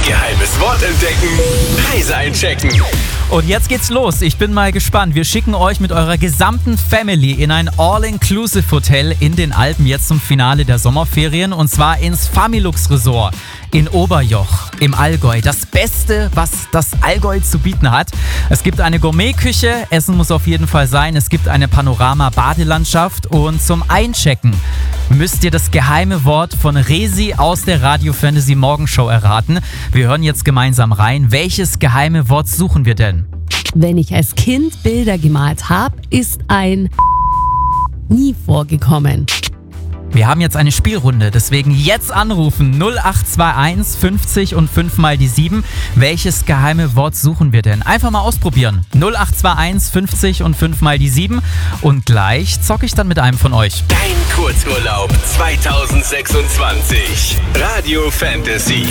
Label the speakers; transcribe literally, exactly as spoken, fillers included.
Speaker 1: Geheimes Wort entdecken, Reise einchecken.
Speaker 2: Und jetzt geht's los. Ich bin mal gespannt. Wir schicken euch mit eurer gesamten Family in ein All-Inclusive-Hotel in den Alpen jetzt zum Finale der Sommerferien. Und zwar ins Familux Resort in Oberjoch im Allgäu. Das Beste, was das Allgäu zu bieten hat. Es gibt eine Gourmetküche, Essen muss auf jeden Fall sein. Es gibt eine Panorama-Badelandschaft. Und zum Einchecken müsst ihr das geheime Wort von Resi aus der Radio Fantasy Morgenshow erraten. Wir hören jetzt gemeinsam rein. Welches geheime Wort suchen wir denn?
Speaker 3: Wenn ich als Kind Bilder gemalt habe, ist ein nie vorgekommen.
Speaker 2: Wir haben jetzt eine Spielrunde, deswegen jetzt anrufen null acht zwei eins fünfzig und fünf mal die sieben. Welches geheime Wort suchen wir denn? Einfach mal ausprobieren. null acht zwei eins fünfzig und fünf mal die sieben und gleich zocke ich dann mit einem von euch.
Speaker 1: Dein Kurzurlaub zwanzig sechsundzwanzig. Radio Fantasy.